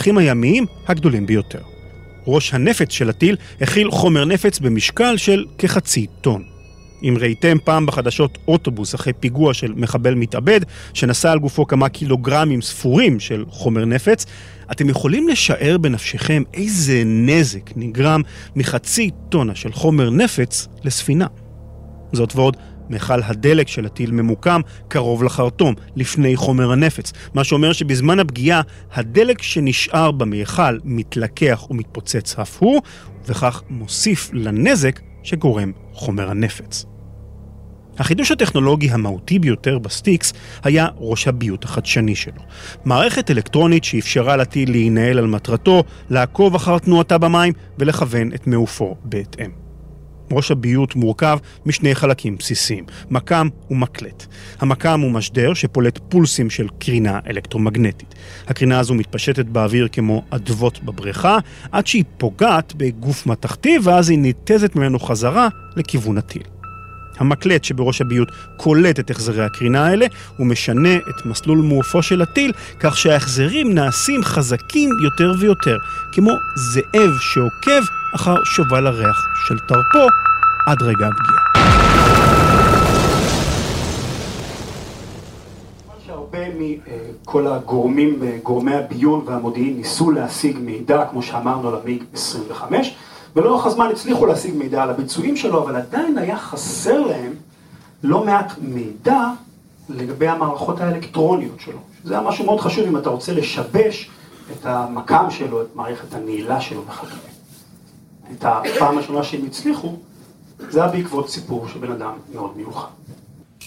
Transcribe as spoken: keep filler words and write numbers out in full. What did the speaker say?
השטחים הימיים הגדולים ביותר. ראש הנפץ של הטיל הכיל חומר נפץ במשקל של כחצי טון. אם ראיתם פעם בחדשות אוטובוס אחרי פיגוע של מחבל מתאבד, שנסע על גופו כמה קילוגרמים ספורים של חומר נפץ, אתם יכולים לשער בנפשכם איזה נזק נגרם מחצי טונה של חומר נפץ לספינה. זאת ועוד, מכל הדלק של הטיל ממוקם קרוב לחרטום, לפני חומר הנפץ, מה שאומר שבזמן הפגיעה הדלק שנשאר במכל מתלקח ומתפוצץ אף הוא, וכך מוסיף לנזק שגורם חומר הנפץ. החידוש הטכנולוגי המהותי ביותר בסטיקס היה ראש הביות החדשני שלו. מערכת אלקטרונית שאפשרה לטיל להינעל על מטרתו, לעקוב אחר תנועתה במים ולכוון את מעופו בהתאם. ראש הביות מורכב משני חלקים בסיסיים, מקם ומקלט. המקם הוא משדר שפולט פולסים של קרינה אלקטרומגנטית. הקרינה הזו מתפשטת באוויר כמו אדוות בבריכה, עד שהיא פוגעת בגוף מתחתי, ואז היא ניתזת ממנו חזרה לכיוון הטיל. המקלט שבראש הביות קולט את החזרי הקרינה האלה, הוא משנה את מסלול מעופו של הטיל, כך שההחזרים נעשים חזקים יותר ויותר, כמו זאב שעוקב אחר שובל הריח של טרפו עד רגע הפגיעה. שהרבה מכל הגורמים, גורמי הביון והמודיעין ניסו להשיג מידע, כמו שאמרנו על המיג עשרים וחמש, ולאורך הזמן הצליחו להשיג מידע על הביצועים שלו, אבל עדיין היה חסר להם לא מעט מידע לגבי המערכות האלקטרוניות שלו. זה היה משהו מאוד חשוב אם אתה רוצה לשבש את המקם שלו, את מערכת הנעילה שלו וכדומה. את הפעם השונה שהם הצליחו, זה היה בעקבות סיפור של בן אדם מאוד מיוחד.